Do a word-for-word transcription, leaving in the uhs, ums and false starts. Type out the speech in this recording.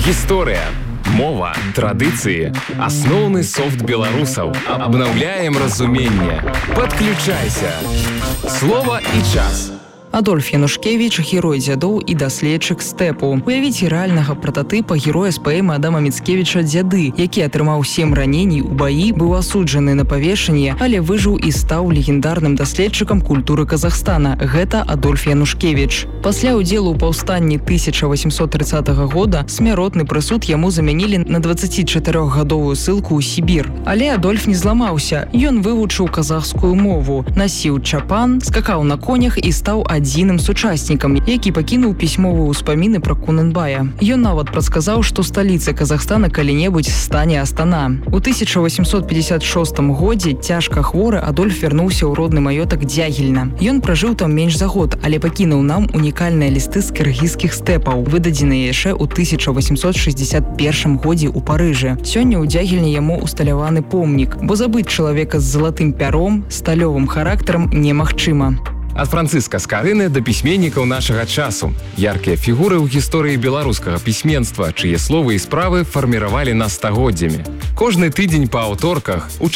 Гісторыя, мова, традыцыі, асноўны софт беларусаў. Абнаўляем разуменне. Падключайся. Слова і час. Адольф Янушкевіч – герой дзядоў і даследчык стэпу. Уявіце рэальнага прататыпа героя з паэмы Адама Міцкевіча «Дзяды», які атрымаў сем раненій у баі, быў асуджаны на павешанне, але выжыў і стаў легендарным даследчыкам культуры Казахстана. Гэта Адольф Янушкевіч. Пасля ўдзелу ў паўстанні тысяча васемсот трыццатага года смяротны прысуд яму замянілі на дваццацічатырохгадовую ссылку ў Сібір. Але Адольф не зламаўся. Ён вывучыў казахскую мову, насіў чапан, скакаў на конях і стаў адзіным сучаснікам, які пакінуў пісьмовыя ўспаміны пра Кунанбая. Ён нават прадказаў, што сталіца Казахстана калі-небудзь стане Астана. У тысяча васемсот пятьдесят шостым годзе цяжка хворы Адольф вярнуўся ў родны маётак Дзягільна. Ён пражыў там менш за год, але пакінуў нам унікальныя лісты з кыргызскіх стэпаў, выдадзеныя яшчэ ў тысяча васемсот шэсцьдзесят першым годзе ў Парыжы. Сёння ў Дзягільні яму усталяваны помнік, бо забыць чалавека з залатым пяром, сталёвым характарам немагчыма. Ад Францыска Скарыны да пісьменнікаў нашага часу. Яркія фігуры ў гісторыі беларускага пісьменства, чые словы і справы фарміравалі нас стагоддзямі. Кожны тыдзень па аўторках у